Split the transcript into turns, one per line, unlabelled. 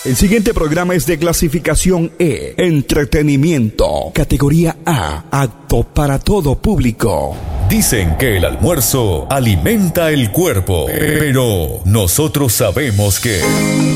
El siguiente programa es de clasificación E, entretenimiento, categoría A, apto para todo público.
Dicen que el almuerzo alimenta el cuerpo, pero nosotros sabemos que